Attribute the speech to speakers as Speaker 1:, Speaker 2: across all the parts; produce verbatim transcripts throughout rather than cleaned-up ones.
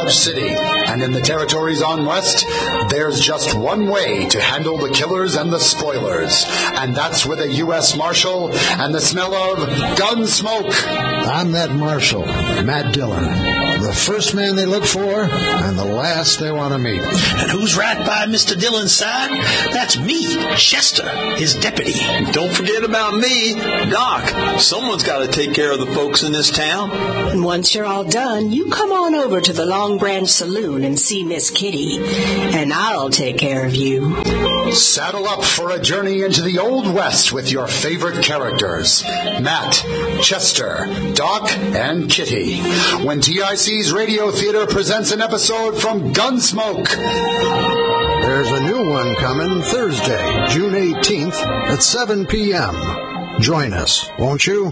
Speaker 1: Dodge City. And in the territories on West, there's just one way to handle the killers and the spoilers. And that's with a U S Marshal and the smell of gun smoke.
Speaker 2: I'm that Marshal, Matt Dillon. The first man they look for and the last they want to meet.
Speaker 3: And who's right by Mister Dillon's side? That's me, Chester, his deputy.
Speaker 4: Don't forget about me, Doc. Someone's got to take care of the folks in this town.
Speaker 5: And once you're all done, you come on over to the Long Branch Saloon and see Miss Kitty, and I'll take care of you.
Speaker 1: Saddle up for a journey into the Old West with your favorite characters, Matt, Chester, Doc, and Kitty, when T I C's Radio Theater presents an episode from Gunsmoke.
Speaker 2: There's a new one coming Thursday, June eighteenth at seven p.m. Join us, won't you?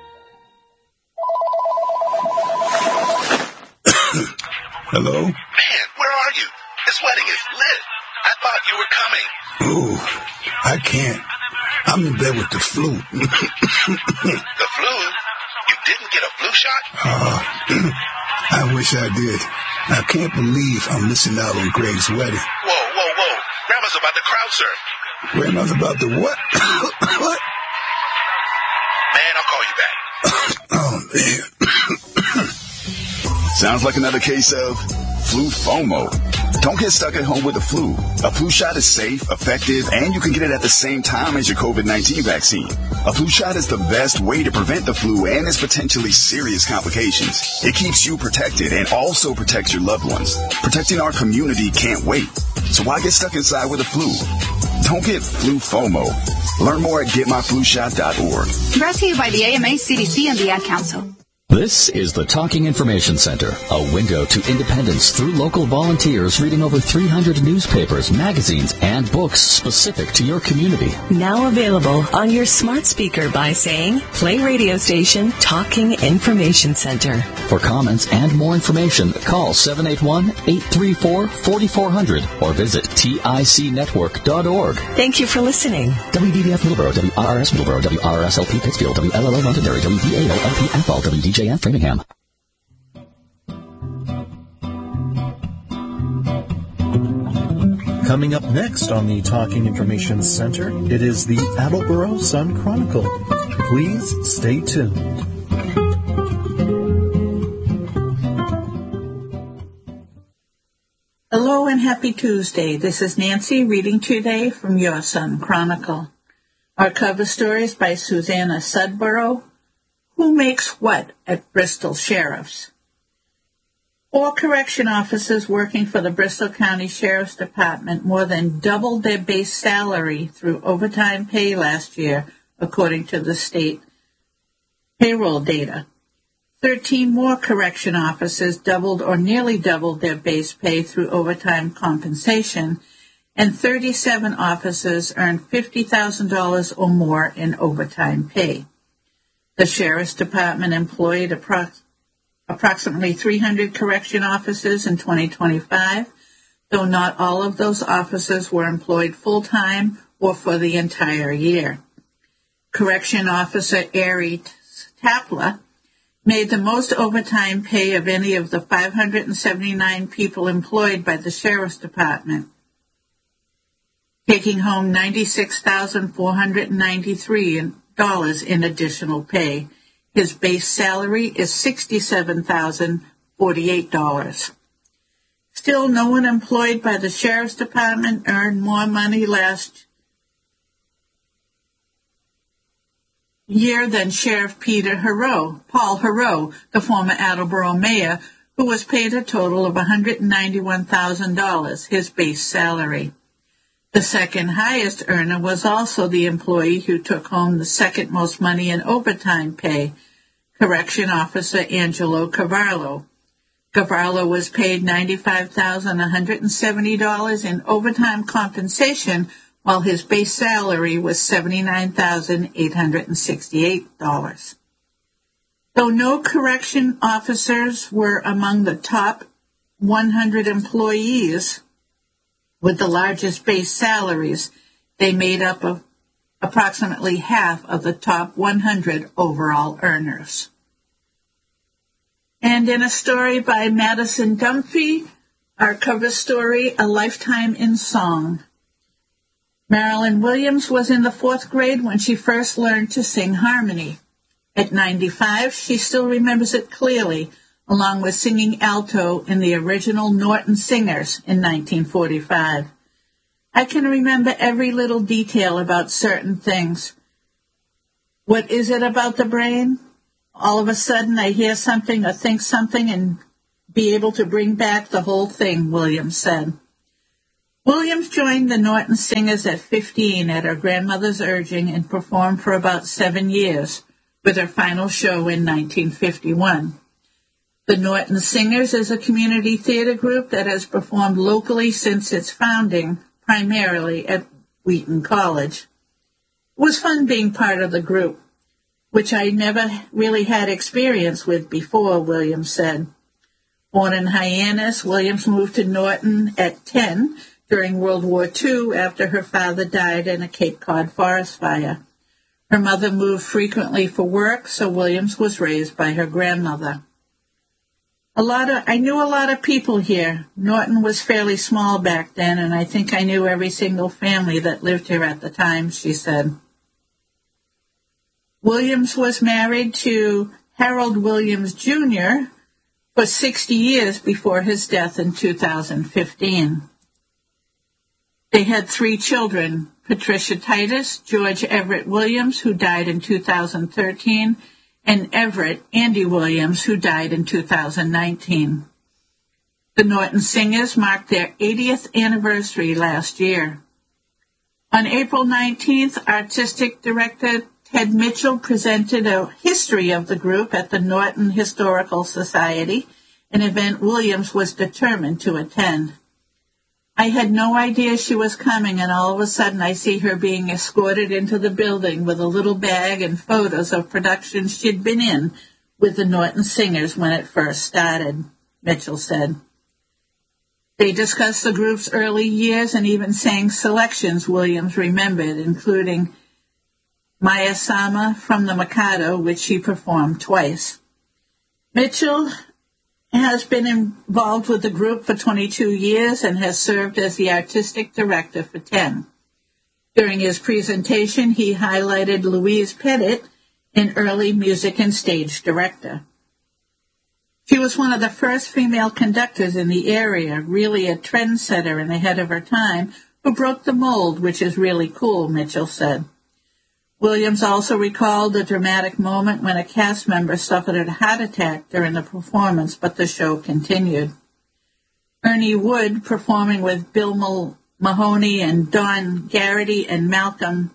Speaker 6: Hello?
Speaker 7: Man, where are you? This wedding is lit. I thought you were coming.
Speaker 6: Ooh, I can't. I'm in bed with the flu.
Speaker 7: The flu? You didn't get a flu shot?
Speaker 6: Uh, I wish I did. I can't believe I'm missing out on Greg's wedding.
Speaker 7: Whoa, whoa, whoa. Grandma's about to crowd surf.
Speaker 6: Grandma's about to what? What?
Speaker 7: Man, I'll call you back.
Speaker 6: Oh, man.
Speaker 8: Sounds like another case of flu FOMO. Don't get stuck at home with the flu. A flu shot is safe, effective, and you can get it at the same time as your covid nineteen vaccine. A flu shot is the best way to prevent the flu and its potentially serious complications. It keeps you protected and also protects your loved ones. Protecting our community can't wait. So why get stuck inside with the flu? Don't get flu FOMO. Learn more at get my flu shot dot org.
Speaker 9: Brought to you by the A M A, C D C, and the Ad Council.
Speaker 10: This is the Talking Information Center, a window to independence through local volunteers reading over three hundred newspapers, magazines, and books specific to your community.
Speaker 11: Now available on your smart speaker by saying, play radio station Talking Information Center.
Speaker 10: For comments and more information, call seven eight one, eight three four, four four zero zero or visit tic network dot org.
Speaker 11: Thank you for listening.
Speaker 10: W D B F Middleborough, W R R S Middleborough, W R R S L P Pittsfield, W L L O Londonderry, W V A O L P Athol, W D J F Framingham.
Speaker 12: Coming up next on the Talking Information Center, it is the Attleboro Sun Chronicle. Please stay tuned.
Speaker 13: Hello and happy Tuesday. This is Nancy reading today from your Sun Chronicle. Our cover story is by Susanna Sudborough. Who makes what at Bristol Sheriff's? Four correction officers working for the Bristol County Sheriff's Department more than doubled their base salary through overtime pay last year, according to the state payroll data. Thirteen more correction officers doubled or nearly doubled their base pay through overtime compensation, and thirty-seven officers earned fifty thousand dollars or more in overtime pay. The Sheriff's Department employed approx- approximately three hundred correction officers in twenty twenty-five, though not all of those officers were employed full-time or for the entire year. Correction Officer Ari Tapla made the most overtime pay of any of the five hundred seventy-nine people employed by the Sheriff's Department, taking home ninety-six thousand four hundred ninety-three dollars in additional pay. His base salary is sixty-seven thousand forty-eight dollars. Still, no one employed by the Sheriff's Department earned more money last year than Sheriff Peter Heroux, Paul Heroux, the former Attleboro mayor, who was paid a total of one hundred ninety-one thousand dollars, his base salary. The second highest earner was also the employee who took home the second most money in overtime pay, Correction Officer Angelo Cavallo. Cavallo was paid ninety-five thousand one hundred seventy dollars in overtime compensation, while his base salary was seventy-nine thousand eight hundred sixty-eight dollars. Though no correction officers were among the top one hundred employees with the largest base salaries, they made up of approximately half of the top one hundred overall earners. And in a story by Madison Dunphy, our cover story, A Lifetime in Song. Marilyn Williams was in the fourth grade when she first learned to sing harmony. At ninety-five, she still remembers it clearly, along with singing alto in the original Norton Singers in nineteen forty-five. I can remember every little detail about certain things. What is it about the brain? All of a sudden I hear something or think something and be able to bring back the whole thing, Williams said. Williams joined the Norton Singers at fifteen at her grandmother's urging and performed for about seven years, with her final show in nineteen fifty-one. The Norton Singers is a community theater group that has performed locally since its founding, primarily at Wheaton College. It was fun being part of the group, which I never really had experience with before, Williams said. Born in Hyannis, Williams moved to Norton at ten during World War Two after her father died in a Cape Cod forest fire. Her mother moved frequently for work, so Williams was raised by her grandmother. A lot of, I knew a lot of people here. Norton was fairly small back then, and I think I knew every single family that lived here at the time, she said. Williams was married to Harold Williams, Junior for sixty years before his death in two thousand fifteen. They had three children, Patricia Titus, George Everett Williams, who died in two thousand thirteen, and Everett Andy Williams, who died in two thousand nineteen. The Norton Singers marked their eightieth anniversary last year. On April nineteenth, Artistic Director Ted Mitchell presented a history of the group at the Norton Historical Society, an event Williams was determined to attend. I had no idea she was coming, and all of a sudden I see her being escorted into the building with a little bag and photos of productions she'd been in with the Norton Singers when it first started, Mitchell said. They discussed the group's early years and even sang selections Williams remembered, including Maya Sama from the Mikado, which she performed twice. Mitchell has been involved with the group for twenty-two years and has served as the artistic director for ten. During his presentation, he highlighted Louise Pettit, an early music and stage director. She was one of the first female conductors in the area, really a trendsetter and ahead of her time, who broke the mold, which is really cool, Mitchell said. Williams also recalled the dramatic moment when a cast member suffered a heart attack during the performance, but the show continued. Ernie Wood, performing with Bill Mahoney and Don Garrity and Malcolm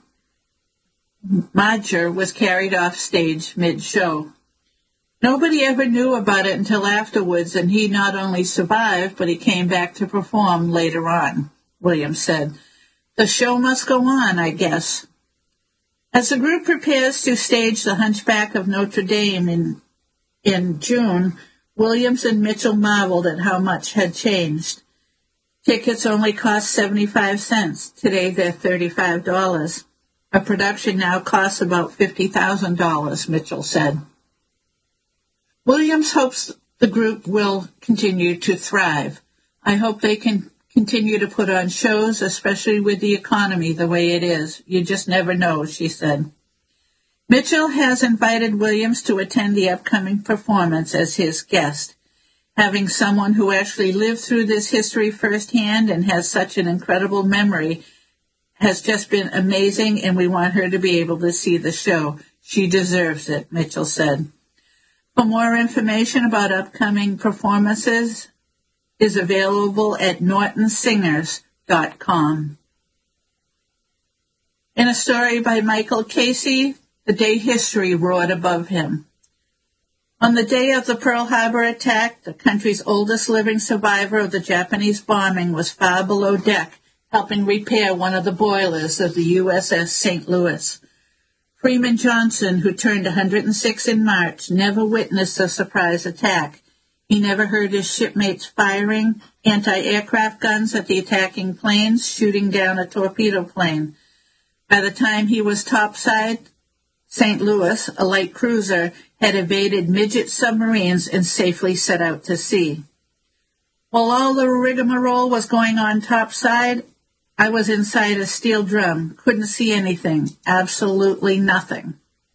Speaker 13: Madger, was carried off stage mid-show. Nobody ever knew about it until afterwards, and he not only survived, but he came back to perform later on, Williams said. The show must go on, I guess. As the group prepares to stage The Hunchback of Notre Dame in, in June, Williams and Mitchell marveled at how much had changed. Tickets only cost seventy-five cents. Today they're thirty-five dollars. A production now costs about fifty thousand dollars, Mitchell said. Williams hopes the group will continue to thrive. I hope they can continue to put on shows, especially with the economy the way it is. You just never know, she said. Mitchell has invited Williams to attend the upcoming performance as his guest. Having someone who actually lived through this history firsthand and has such an incredible memory has just been amazing, and we want her to be able to see the show. She deserves it, Mitchell said. For more information about upcoming performances, is available at norton singers dot com. In a story by Michael Casey, the day history roared above him. On the day of the Pearl Harbor attack, the country's oldest living survivor of the Japanese bombing was far below deck, helping repair one of the boilers of the U S S Saint Louis. Freeman Johnson, who turned one hundred six in March, never witnessed a surprise attack. He never heard his shipmates firing anti-aircraft guns at the attacking planes, shooting down a torpedo plane. By the time he was topside, Saint Louis, a light cruiser, had evaded midget submarines and safely set out to sea. While all the rigmarole was going on topside, I was inside a steel drum, couldn't see anything, absolutely nothing,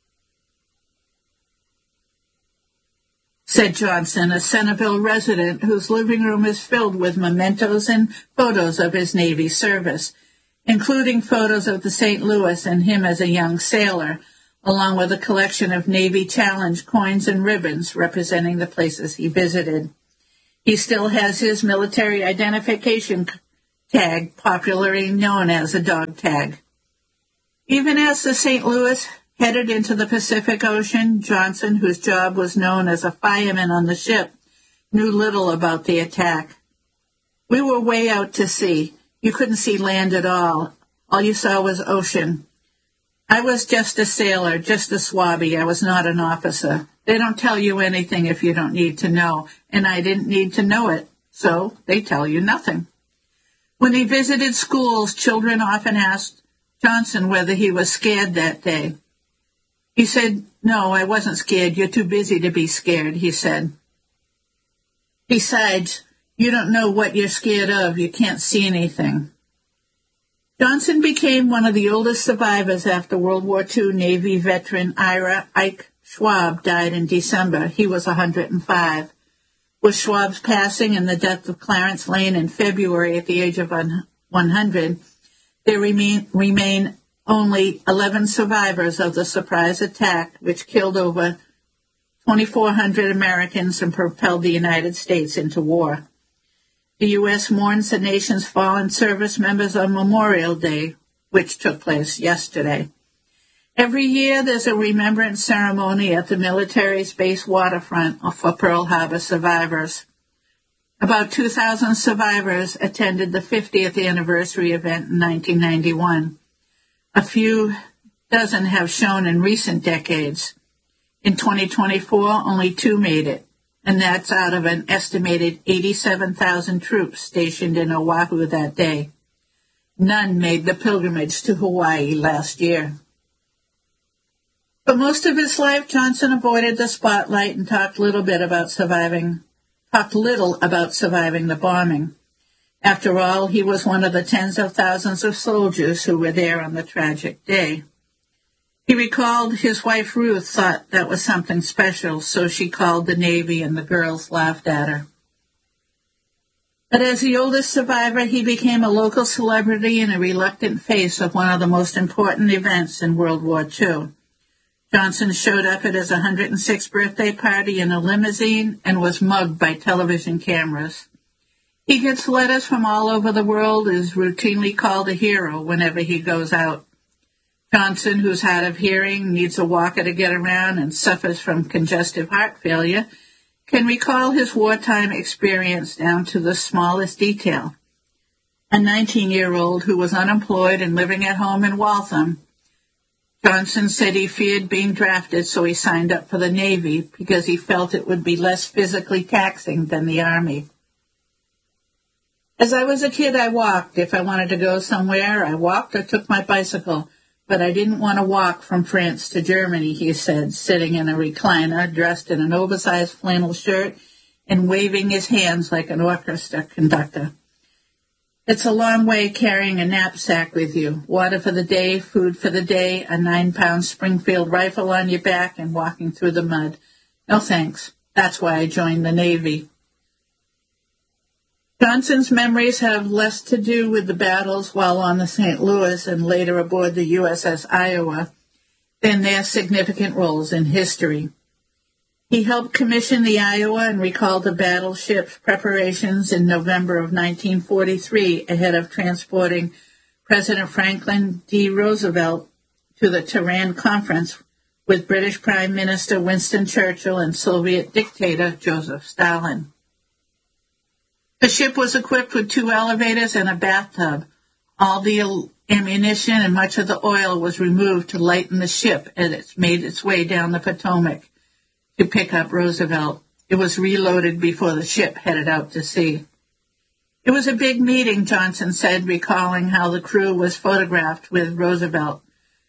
Speaker 13: said Johnson, a Centerville resident whose living room is filled with mementos and photos of his Navy service, including photos of the Saint Louis and him as a young sailor, along with a collection of Navy Challenge coins and ribbons representing the places he visited. He still has his military identification tag, popularly known as a dog tag. Even as the Saint Louis headed into the Pacific Ocean, Johnson, whose job was known as a fireman on the ship, knew little about the attack. We were way out to sea. You couldn't see land at all. All you saw was ocean. I was just a sailor, just a swabby. I was not an officer. They don't tell you anything if you don't need to know, and I didn't need to know it, so they tell you nothing. When he visited schools, children often asked Johnson whether he was scared that day. He said, "No, I wasn't scared. You're too busy to be scared," he said. "Besides, you don't know what you're scared of. You can't see anything." Johnson became one of the oldest survivors after World War Two. Navy veteran Ira Ike Schwab died in December. He was one hundred five. With Schwab's passing and the death of Clarence Lane in February at the age of one hundred, there remain, remain only eleven survivors of the surprise attack, which killed over twenty-four hundred Americans and propelled the United States into war. The U S mourns the nation's fallen service members on Memorial Day, which took place yesterday. Every year there's a remembrance ceremony at the military's base waterfront for Pearl Harbor survivors. About two thousand survivors attended the fiftieth anniversary event in nineteen ninety-one. A few dozen have shown in recent decades. In twenty twenty-four, only two made it, and that's out of an estimated eighty-seven thousand troops stationed in Oahu that day. None made the pilgrimage to Hawaii last year. For most of his life, Johnson avoided the spotlight and talked little bit about surviving, talked little about surviving the bombing. After all, he was one of the tens of thousands of soldiers who were there on the tragic day. He recalled his wife Ruth thought that was something special, so she called the Navy and the girls laughed at her. But as the oldest survivor, he became a local celebrity and a reluctant face of one of the most important events in World War Two. Johnson showed up at his one hundred sixth birthday party in a limousine and was mugged by television cameras. He gets letters from all over the world, is routinely called a hero whenever he goes out. Johnson, who's hard of hearing, needs a walker to get around, and suffers from congestive heart failure, can recall his wartime experience down to the smallest detail. A nineteen-year-old who was unemployed and living at home in Waltham, Johnson said he feared being drafted, so he signed up for the Navy because he felt it would be less physically taxing than the Army. As I was a kid, I walked. If I wanted to go somewhere, I walked or took my bicycle. But I didn't want to walk from France to Germany, he said, sitting in a recliner, dressed in an oversized flannel shirt and waving his hands like an orchestra conductor. It's a long way carrying a knapsack with you, water for the day, food for the day, a nine-pound Springfield rifle on your back, and walking through the mud. No thanks. That's why I joined the Navy. Johnson's memories have less to do with the battles while on the Saint Louis and later aboard the U S S Iowa than their significant roles in history. He helped commission the Iowa and recalled the battleship's preparations in November of nineteen forty-three ahead of transporting President Franklin D. Roosevelt to the Tehran Conference with British Prime Minister Winston Churchill and Soviet dictator Joseph Stalin. The ship was equipped with two elevators and a bathtub. All the ammunition and much of the oil was removed to lighten the ship as it made its way down the Potomac to pick up Roosevelt. It was reloaded before the ship headed out to sea. It was a big meeting, Johnson said, recalling how the crew was photographed with Roosevelt.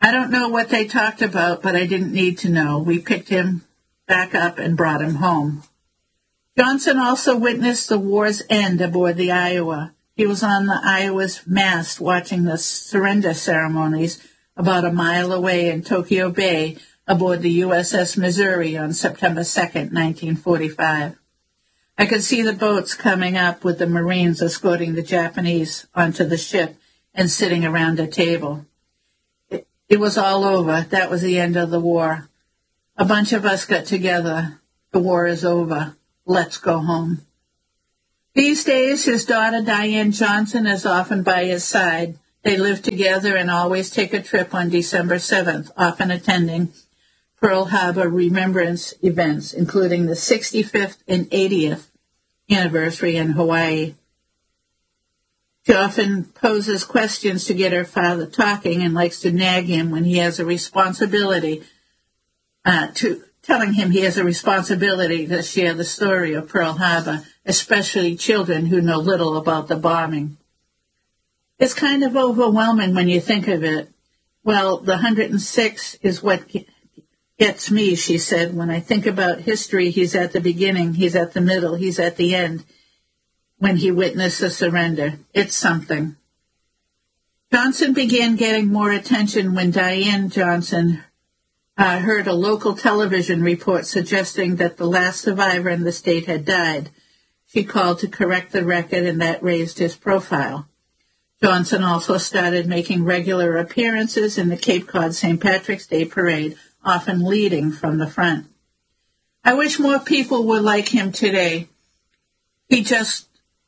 Speaker 13: I don't know what they talked about, but I didn't need to know. We picked him back up and brought him home. Johnson also witnessed the war's end aboard the Iowa. He was on the Iowa's mast watching the surrender ceremonies about a mile away in Tokyo Bay aboard the U S S Missouri on September second, nineteen forty-five. I could see the boats coming up with the Marines escorting the Japanese onto the ship and sitting around a table. It, it was all over. That was the end of the war. A bunch of us got together. The war is over. Let's go home. These days, his daughter Diane Johnson is often by his side. They live together and always take a trip on December seventh, often attending Pearl Harbor remembrance events, including the sixty-fifth and eightieth anniversary in Hawaii. She often poses questions to get her father talking and likes to nag him when he has a responsibility uh, to telling him he has a responsibility to share the story of Pearl Harbor, especially children who know little about the bombing. It's kind of overwhelming when you think of it. Well, the one hundred six is what gets me, she said. When I think about history, he's at the beginning, he's at the middle, he's at the end. When he witnessed the surrender, it's something. Johnson began getting more attention when Diane Johnson uh, heard a local television report suggesting that the last survivor in the state had died. She called to correct the record, and that raised his profile. Johnson also started making regular appearances in the Cape Cod Saint Patrick's Day Parade, often leading from the front. I wish more people were like him today. He just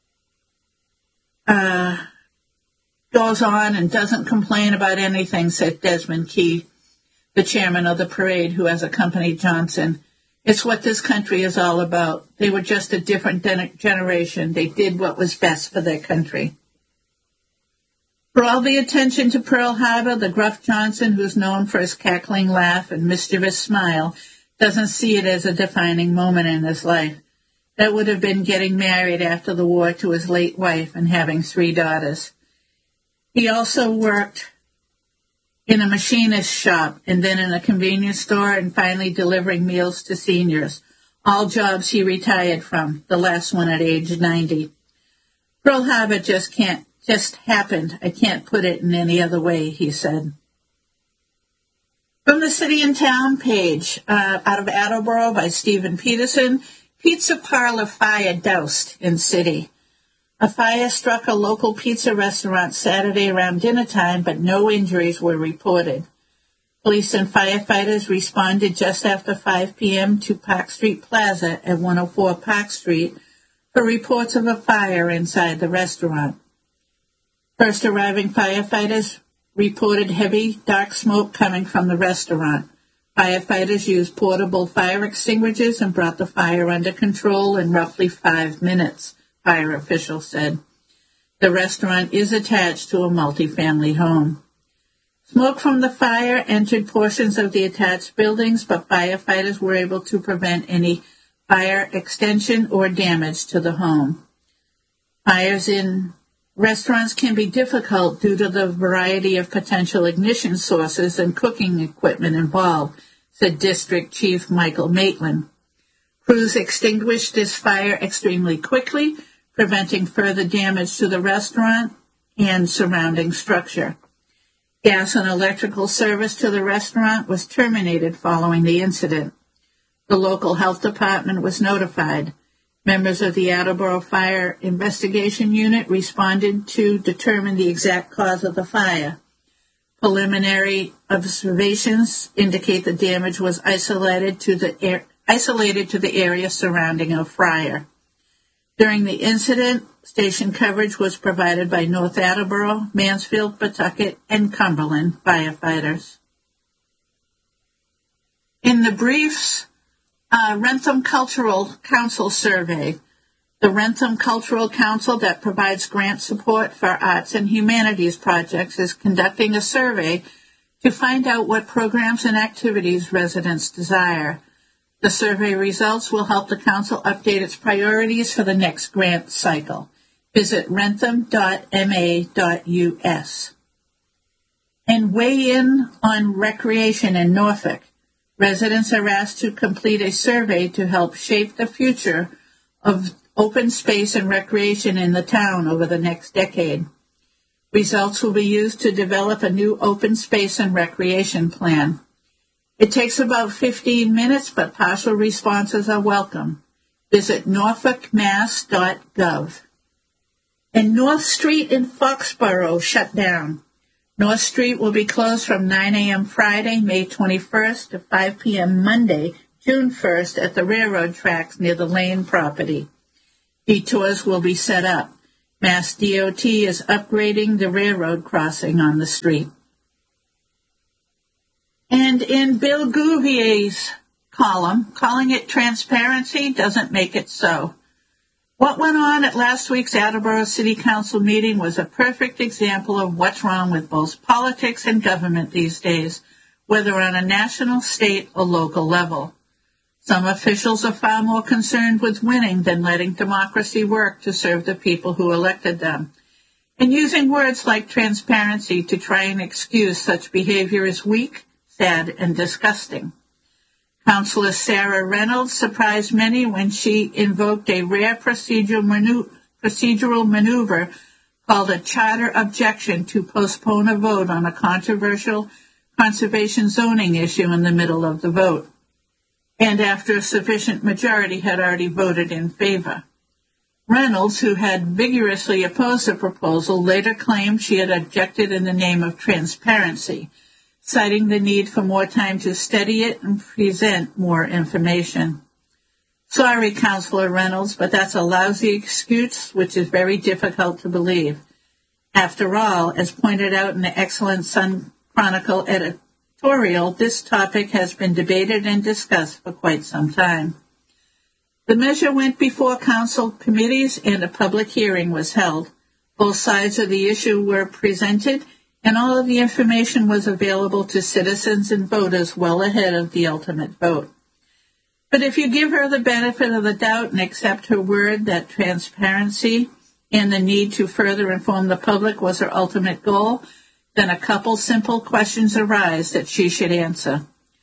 Speaker 13: uh, goes on and doesn't complain about anything, said Desmond Key, the chairman of the parade who has accompanied Johnson. It's what this country is all about. They were just a different de- generation. They did what was best for their country. For all the attention to Pearl Harbor, the gruff Johnson, who's known for his cackling laugh and mischievous smile, doesn't see it as a defining moment in his life. That would have been getting married after the war to his late wife and having three daughters. He also worked in a machinist shop and then in a convenience store and finally delivering meals to seniors, all jobs he retired from, the last one at age ninety. Pearl Harbor just can't Just happened. I can't put it in any other way, he said. From the City and Town page, uh, out of Attleboro by Stephen Peterson, pizza parlor fire doused in city. A fire struck a local pizza restaurant Saturday around dinner time, but no injuries were reported. Police and firefighters responded just after five p.m. to Park Street Plaza at one oh four Park Street for reports of a fire inside the restaurant. First arriving firefighters reported heavy, dark smoke coming from the restaurant. Firefighters used portable fire extinguishers and brought the fire under control in roughly five minutes, fire officials said. The restaurant is attached to a multi-family home. Smoke from the fire entered portions of the attached buildings, but firefighters were able to prevent any fire extension or damage to the home. Fires in restaurants can be difficult due to the variety of potential ignition sources and cooking equipment involved, said District Chief Michael Maitland. Crews extinguished this fire extremely quickly, preventing further damage to the restaurant and surrounding structure. Gas and electrical service to the restaurant was terminated following the incident. The local health department was notified. Members of the Attleboro Fire Investigation Unit responded to determine the exact cause of the fire. Preliminary observations indicate the damage was isolated to the air, isolated to the area surrounding a fire. During the incident, station coverage was provided by North Attleboro, Mansfield, Pawtucket, and Cumberland firefighters. In the briefs, Uh, Rentham Cultural Council survey. The Rentham Cultural Council, that provides grant support for arts and humanities projects, is conducting a survey to find out what programs and activities residents desire. The survey results will help the council update its priorities for the next grant cycle. Visit rentham dot m a dot u s. And weigh in on recreation in Norfolk. Residents are asked to complete a survey to help shape the future of open space and recreation in the town over the next decade. Results will be used to develop a new open space and recreation plan. It takes about fifteen minutes, but partial responses are welcome. Visit norfolk mass dot gov. And North Street in Foxborough shut down. North Street will be closed from nine a.m. Friday, May twenty-first to five p.m. Monday, June first at the railroad tracks near the Lane property. Detours will be set up. Mass D O T is upgrading the railroad crossing on the street. And in Bill Gouvier's column, calling it transparency doesn't make it so. What went on at last week's Attleboro City Council meeting was a perfect example of what's wrong with both politics and government these days, whether on a national, state, or local level. Some officials are far more concerned with winning than letting democracy work to serve the people who elected them, and using words like transparency to try and excuse such behavior is weak, sad, and disgusting. Councilor Sarah Reynolds surprised many when she invoked a rare procedural, manu- procedural maneuver called a charter objection to postpone a vote on a controversial conservation zoning issue in the middle of the vote, and after a sufficient majority had already voted in favor. Reynolds, who had vigorously opposed the proposal, later claimed she had objected in the name of transparency, citing the need for more time to study it and present more information. Sorry, Councilor Reynolds, but that's a lousy excuse, which is very difficult to believe. After all, as pointed out in the excellent Sun Chronicle editorial, this topic has been debated and discussed for quite some time. The measure went before council committees and a public hearing was held. Both sides of the issue were presented, and all of the information was available to citizens and voters well ahead of the ultimate vote. But if you give her the benefit of the doubt and accept her word that transparency and the need to further inform the public was her ultimate goal, then a couple simple questions arise that she should answer.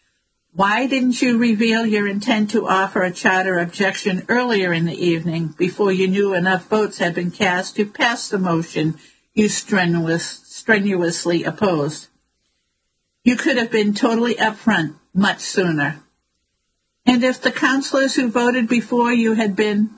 Speaker 13: Why didn't you reveal your intent to offer a charter objection earlier in the evening before you knew enough votes had been cast to pass the motion you strenuous, strenuously opposed? You could have been totally upfront much sooner. And if the councilors who voted before you had been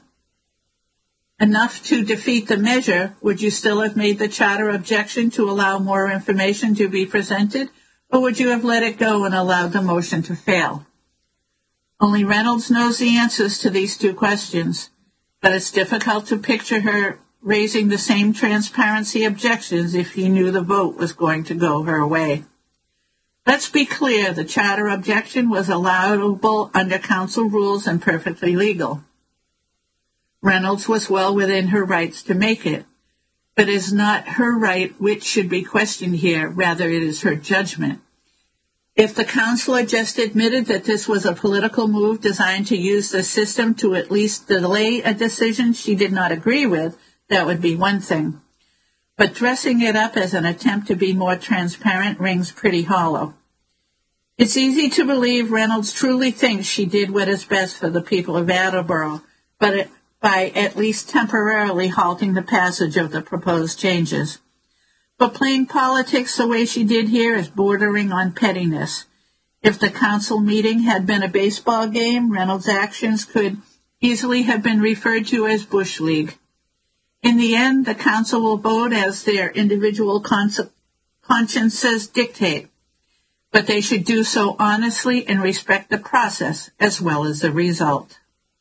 Speaker 13: enough to defeat the measure, would you still have made the charter objection to allow more information to be presented, or would you have let it go and allowed the motion to fail? Only Reynolds knows the answers to these two questions, but it's difficult to picture her raising the same transparency objections if he knew the vote was going to go her way. Let's be clear, the charter objection was allowable under council rules and perfectly legal. Reynolds was well within her rights to make it, but it is not her right which should be questioned here, rather it is her judgment. If the councilor just admitted that this was a political move designed to use the system to at least delay a decision she did not agree with, that would be one thing. But dressing it up as an attempt to be more transparent rings pretty hollow. It's easy to believe Reynolds truly thinks she did what is best for the people of Attleboro, but it, by at least temporarily halting the passage of the proposed changes. But playing politics the way she did here is bordering on pettiness. If the council meeting had been a baseball game, Reynolds' actions could easily have been referred to as Bush League. In the end, the council will vote as their individual cons- consciences dictate, but they should do so honestly and respect the process as well as the result.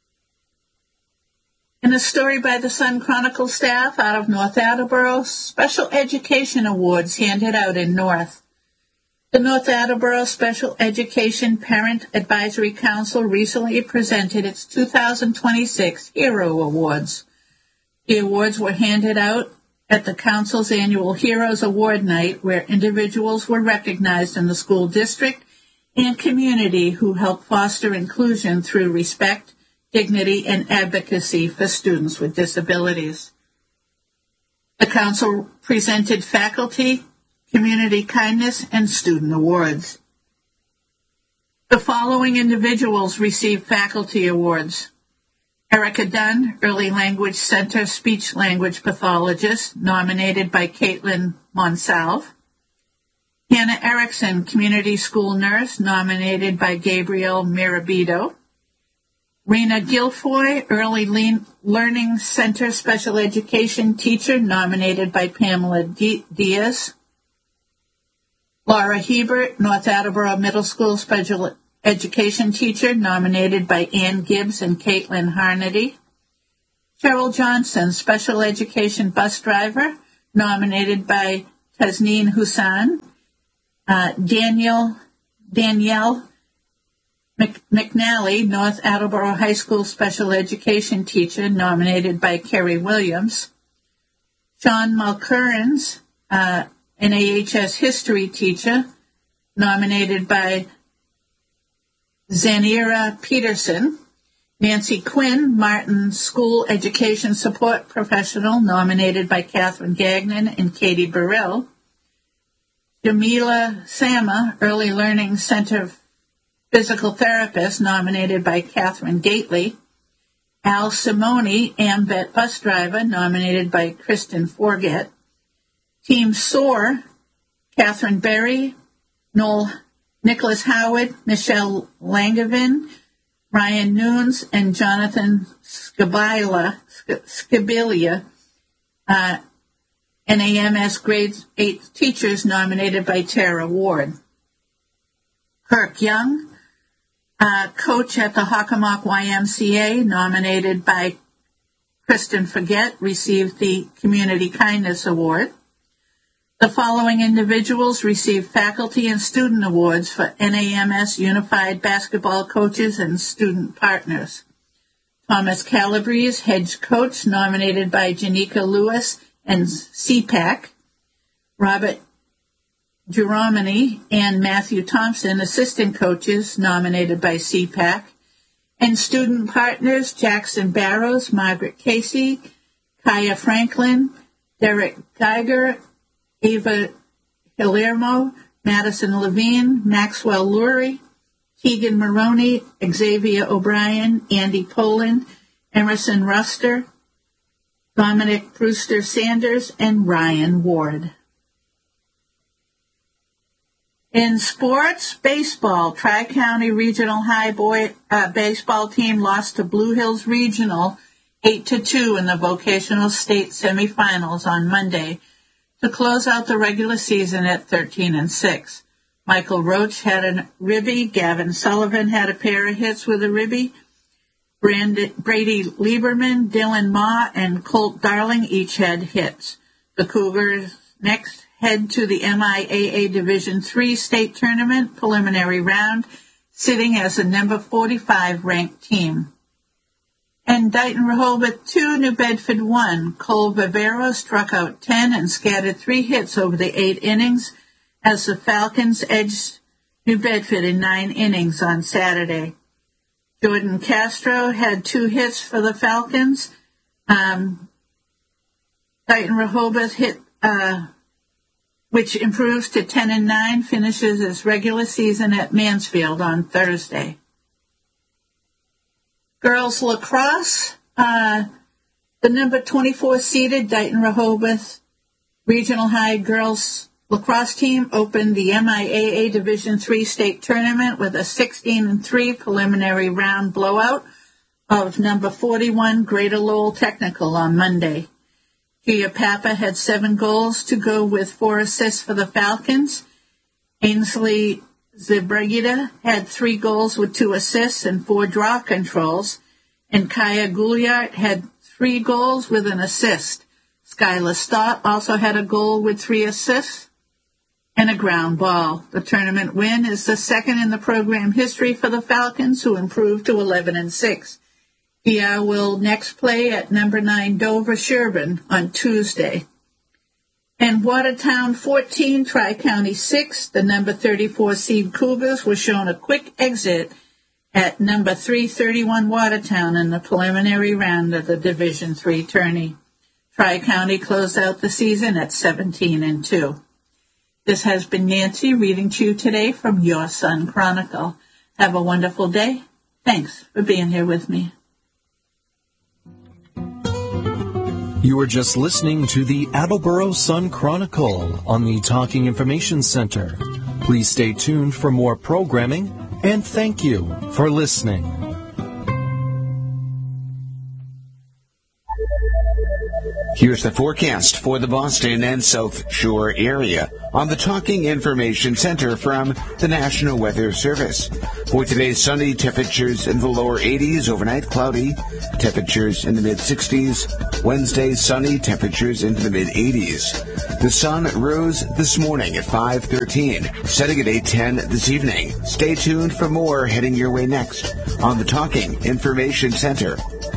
Speaker 13: In a story by the Sun Chronicle staff out of North Attleboro, Special Education Awards handed out in North. The North Attleboro Special Education Parent Advisory Council recently presented its two thousand twenty-six Hero Awards. The awards were handed out at the Council's annual Heroes Award Night, where individuals were recognized in the school district and community who helped foster inclusion through respect, dignity, and advocacy for students with disabilities. The Council presented faculty, Community Kindness, and Student Awards. The following individuals received faculty awards. Erica Dunn, Early Language Center Speech Language Pathologist, nominated by Caitlin Monsalve. Hannah Erickson, Community School Nurse, nominated by Gabriel Mirabito. Rena Guilfoy, Early Le- Learning Center Special Education Teacher, nominated by Pamela D- Diaz. Laura Hebert, North Attleboro Middle School Special Education Teacher, nominated by Ann Gibbs and Caitlin Harnedy. Cheryl Johnson, Special Education Bus Driver, nominated by Tasneen Hussan. Uh, Daniel, Danielle Mc, McNally, North Attleboro High School Special Education Teacher, nominated by Kerry Williams. Sean Mulkerins, uh, N A H S History Teacher, nominated by Zanira Peterson. Nancy Quinn, Martin School Education Support Professional, nominated by Catherine Gagnon and Katie Burrell. Jamila Sama, Early Learning Center Physical Therapist, nominated by Catherine Gately. Al Simone, AMVET Bus Driver, nominated by Kristen Forget. Team SOAR, Catherine Berry, Noel Nicholas Howard, Michelle Langevin, Ryan Nunes, and Jonathan Skabila, Skabilia, uh, N A M S Grade eight teachers, nominated by Tara Ward. Kirk Young, uh, coach at the Hockomock Y M C A, nominated by Kristen Forget, received the Community Kindness Award. The following individuals received faculty and student awards for N A M S Unified Basketball Coaches and Student Partners. Thomas Calabrese, head coach, nominated by Janika Lewis and C PAC. Robert Geromini and Matthew Thompson, assistant coaches, nominated by C PAC. And student partners, Jackson Barrows, Margaret Casey, Kaya Franklin, Derek Geiger, Ava Hilermo, Madison Levine, Maxwell Lurie, Keegan Maroney, Xavier O'Brien, Andy Poland, Emerson Ruster, Dominic Brewster Sanders, and Ryan Ward. In sports, baseball, Tri-County Regional High boy uh, baseball team lost to Blue Hills Regional eight to two in the vocational state semifinals on Monday to close out the regular season at thirteen and six. Michael Roach had a ribby. Gavin Sullivan had a pair of hits with a ribby. Brand- Brady Lieberman, Dylan Ma, and Colt Darling each had hits. The Cougars next head to the M I A A Division three state tournament preliminary round, sitting as the number forty-five ranked team. And Dighton Rehoboth two, New Bedford one. Cole Vivero struck out ten and scattered three hits over the eight innings as the Falcons edged New Bedford in nine innings on Saturday. Jordan Castro had two hits for the Falcons. Um, Dighton Rehoboth hit, uh, which improves to ten and nine, finishes its regular season at Mansfield on Thursday. Girls lacrosse, uh, the number twenty-four seeded Dighton Rehoboth Regional High girls lacrosse team opened the M I A A Division three state tournament with a sixteen and three preliminary round blowout of number forty-one Greater Lowell Technical on Monday. Gia Papa had seven goals to go with four assists for the Falcons. Ainsley Zebragida had three goals with two assists and four draw controls, and Kaya Gouliart had three goals with an assist. Skylar Stott also had a goal with three assists and a ground ball. The tournament win is the second in the program history for the Falcons, who improved to eleven and six. P R will next play at number nine Dover Sherburne on Tuesday. And Watertown fourteen, Tri-County six, the number thirty-four seed Cougars were shown a quick exit at number three thirty-one Watertown in the preliminary round of the Division three tourney. Tri-County closed out the season at seventeen and two. This has been Nancy reading to you today from Your Sun Chronicle. Have a wonderful day. Thanks for being here with me.
Speaker 12: You were just listening to the Attleboro Sun Chronicle on the Talking Information Center. Please stay tuned for more programming, and thank you for listening.
Speaker 14: Here's the forecast for the Boston and South Shore area on the Talking Information Center from the National Weather Service. For today's sunny, temperatures in the lower eighties, overnight cloudy, temperatures in the mid-sixties. Wednesday, sunny, temperatures into the mid-eighties. The sun rose this morning at five thirteen, setting at eight ten this evening. Stay tuned for more heading your way next on the Talking Information Center.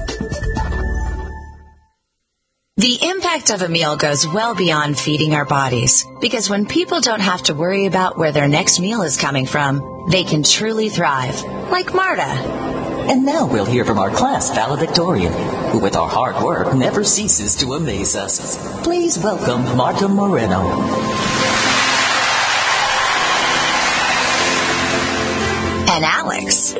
Speaker 15: The impact of a meal goes well beyond feeding our bodies, because when people don't have to worry about where their next meal is coming from, they can truly thrive, like Marta.
Speaker 16: And now we'll hear from our class valedictorian, who with our hard work never ceases to amaze us. Please welcome Marta Moreno.
Speaker 15: And Alex.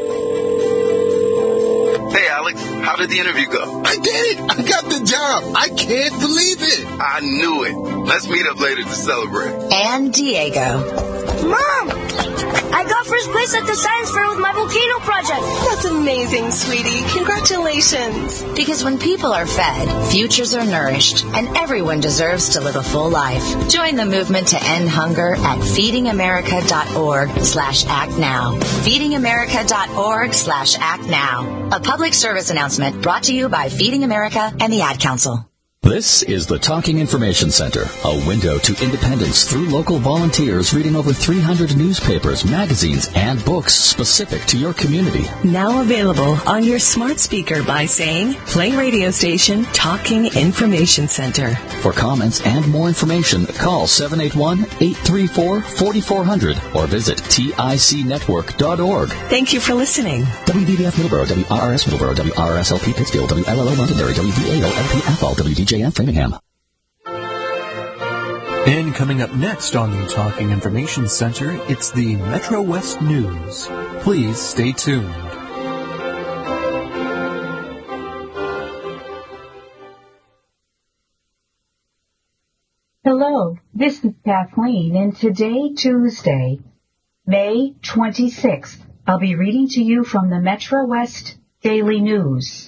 Speaker 7: Hey, Alex, how did the interview go?
Speaker 17: I did it! I got the job! I can't believe it!
Speaker 7: I knew it. Let's meet up later to celebrate.
Speaker 15: And Diego.
Speaker 18: Mom! I got first place at the science fair with my volcano project.
Speaker 11: That's amazing, sweetie. Congratulations.
Speaker 15: Because when people are fed, futures are nourished, and everyone deserves to live a full life. Join the movement to end hunger at feedingamerica.org slash act now. feedingamerica.org slash act now. A public service announcement brought to you by Feeding America and the Ad Council.
Speaker 10: This is the Talking Information Center, a window to independence through local volunteers reading over three hundred newspapers, magazines, and books specific to your community.
Speaker 11: Now available on your smart speaker by saying, play radio station Talking Information Center.
Speaker 10: For comments and more information, call seven eight one, eight three four, four four zero zero or visit tic network dot org.
Speaker 11: Thank you for listening.
Speaker 10: W B B F Middleborough, W R R S Middleborough, W R R S L P Pittsfield, W L L O Londonderry, W V A O L P Athol, W D J F Framingham.
Speaker 12: And coming up next on the Talking Information Center, it's the Metro West News. Please stay tuned.
Speaker 19: Hello, this is Kathleen, and today, Tuesday, May twenty-sixth, I'll be reading to you from the Metro West Daily News.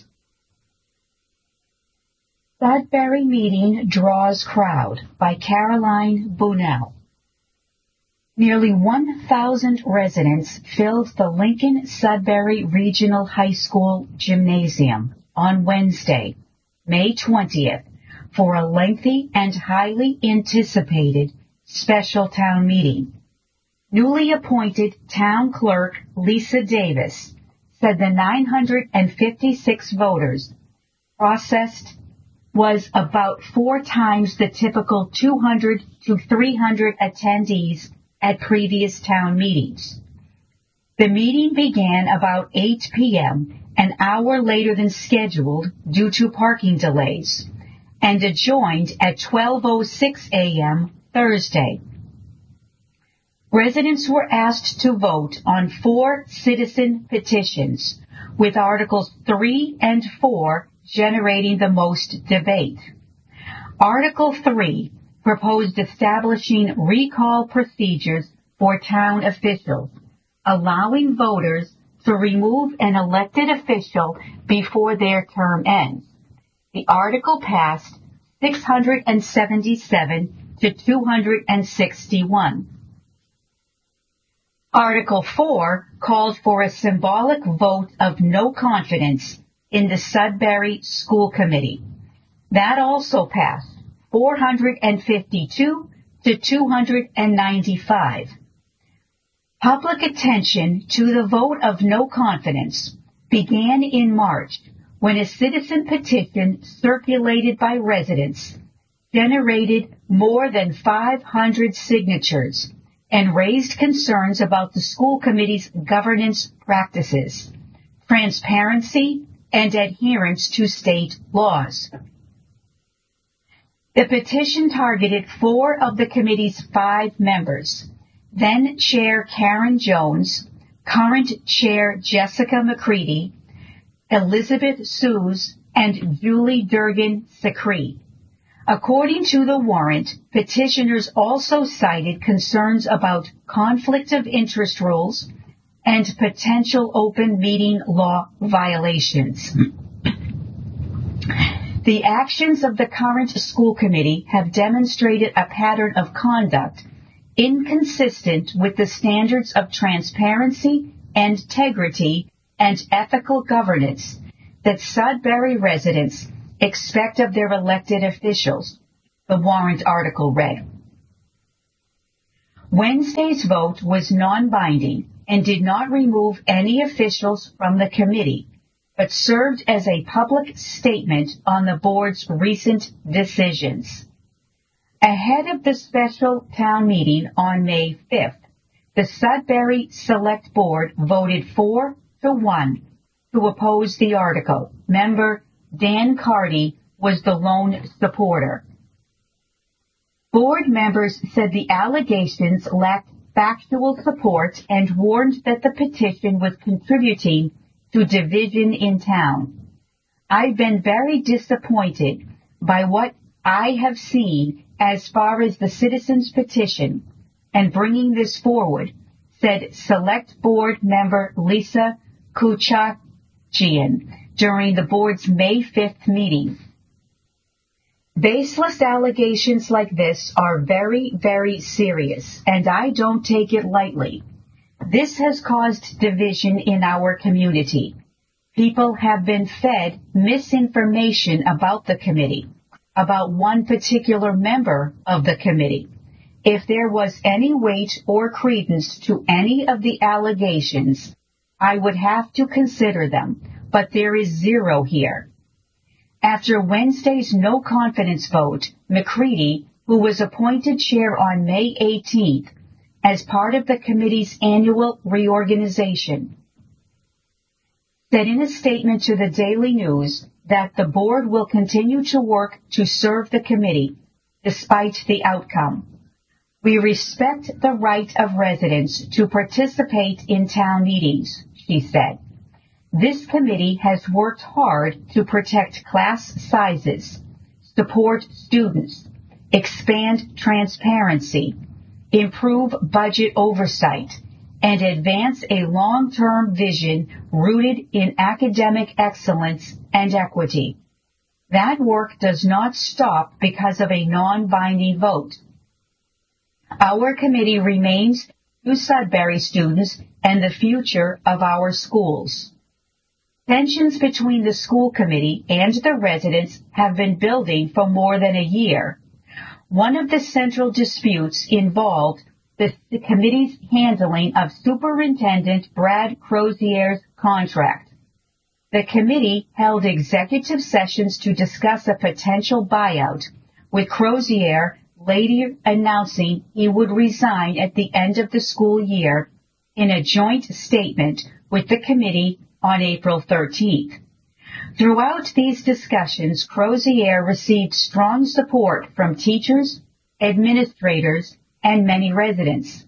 Speaker 19: Sudbury Meeting Draws Crowd by Caroline Bunnell. Nearly one thousand residents filled the Lincoln Sudbury Regional High School Gymnasium on Wednesday, May twentieth, for a lengthy and highly anticipated special town meeting. Newly appointed Town Clerk Lisa Davis said the nine hundred fifty-six voters processed was about four times the typical two hundred to three hundred attendees at previous town meetings. The meeting began about eight p.m., an hour later than scheduled due to parking delays, and adjourned at twelve oh six a.m. Thursday. Residents were asked to vote on four citizen petitions, with Articles three and four generating the most debate. Article three proposed establishing recall procedures for town officials, allowing voters to remove an elected official before their term ends. The article passed six hundred seventy-seven to two hundred sixty-one. Article four called for a symbolic vote of no confidence in the Sudbury School Committee. That also passed four hundred fifty-two to two hundred ninety-five. Public attention to the vote of no confidence began in March when a citizen petition circulated by residents generated more than five hundred signatures and raised concerns about the school committee's governance practices, transparency, and adherence to state laws. The petition targeted four of the committee's five members, then Chair Karen Jones, current Chair Jessica McCready, Elizabeth Sues, and Julie Durgan-Secrete. According to the warrant, petitioners also cited concerns about conflict of interest rules and potential open meeting law violations. The actions of the current school committee have demonstrated a pattern of conduct inconsistent with the standards of transparency and integrity and ethical governance that Sudbury residents expect of their elected officials, the warrant article read. Wednesday's vote was non-binding and did not remove any officials from the committee, but served as a public statement on the board's recent decisions. Ahead of the special town meeting on May fifth, the Sudbury Select Board voted four to one to oppose the article. Member Dan Carty was the lone supporter. Board members said the allegations lacked factual support and warned that the petition was contributing to division in town. I've been very disappointed by what I have seen as far as the citizens' petition and bringing this forward, said Select Board member Lisa Kuchakian during the board's May fifth meeting. Baseless allegations like this are very, very serious, and I don't take it lightly. This has caused division in our community. People have been fed misinformation about the committee, about one particular member of the committee. If there was any weight or credence to any of the allegations, I would have to consider them, but there is zero here. After Wednesday's no confidence vote, McCready, who was appointed chair on May eighteenth as part of the committee's annual reorganization, said in a statement to the Daily News that the board will continue to work to serve the committee despite the outcome. We respect the right of residents to participate in town meetings, she said. This committee has worked hard to protect class sizes, support students, expand transparency, improve budget oversight, and advance a long-term vision rooted in academic excellence and equity. That work does not stop because of a non-binding vote. Our committee remains to Sudbury students and the future of our schools. Tensions between the school committee and the residents have been building for more than a year. One of the central disputes involved the, the committee's handling of Superintendent Brad Crozier's contract. The committee held executive sessions to discuss a potential buyout, with Crozier later announcing he would resign at the end of the school year in a joint statement with the committee on April thirteenth. Throughout these discussions, Crozier received strong support from teachers, administrators, and many residents.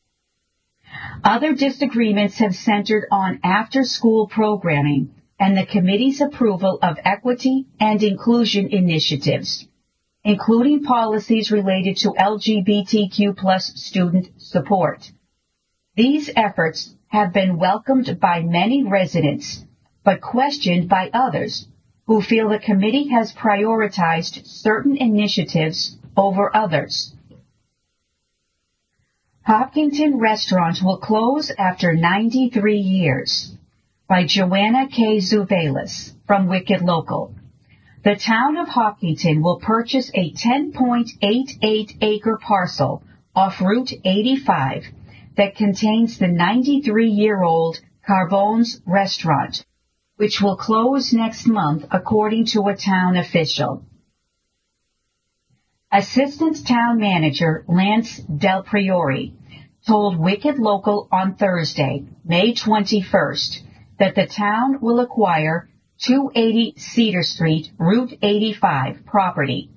Speaker 19: Other disagreements have centered on after-school programming and the committee's approval of equity and inclusion initiatives, including policies related to L G B T Q plus student support. These efforts have been welcomed by many residents, but questioned by others who feel the committee has prioritized certain initiatives over others. Hopkinton Restaurant will close after ninety-three years, by Joanna K. Zuvelis from Wicked Local. The town of Hopkinton will purchase a ten point eight eight acre parcel off Route eighty-five that contains the ninety-three-year-old Carbone's Restaurant, which will close next month, according to a town official. Assistant Town Manager Lance Del Priore told Wicked Local on Thursday, May twenty-first, that the town will acquire two eighty Cedar Street, Route eighty-five property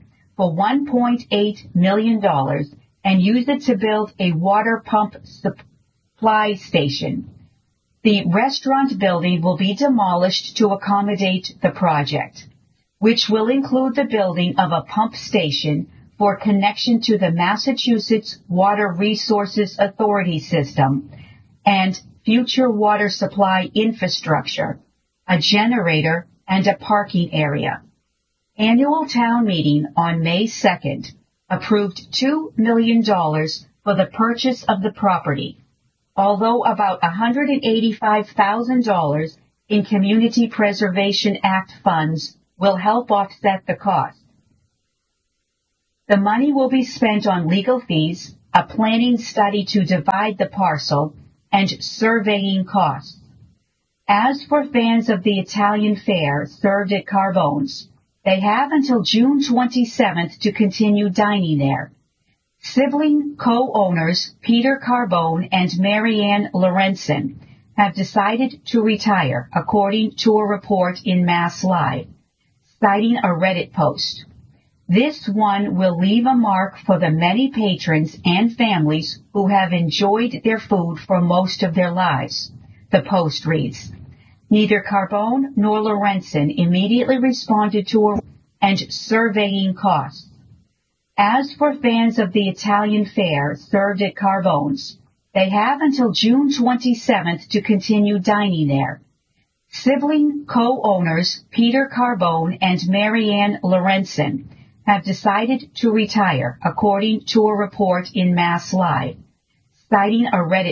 Speaker 19: for one point eight million dollars and use it to build a water pump supply station. The restaurant building will be demolished to accommodate the project, which will include the building of a pump station for connection to the Massachusetts Water Resources Authority system and future water supply infrastructure, a generator, and a parking area. Annual town meeting on May second approved two million dollars for the purchase of the property, although about one hundred eighty-five thousand dollars in Community Preservation Act funds will help offset the cost. The money will be spent on legal fees, a planning study to divide the parcel, and surveying costs. As for fans of the Italian fare served at Carbone's, they have until June twenty-seventh to continue dining there. Sibling co-owners Peter Carbone and Marianne Lorenzen have decided to retire, according to a report in Mass Live, citing a Reddit post. This one will leave a mark for the many patrons and families who have enjoyed their food for most of their lives. The post reads, neither Carbone nor Lorenzen immediately responded to a and surveying costs. As for fans of the Italian fare served at Carbone's, they have until June twenty-seventh to continue dining there. Sibling co-owners Peter Carbone and Marianne Lorenzen have decided to retire, according to a report in Mass Live, citing a Reddit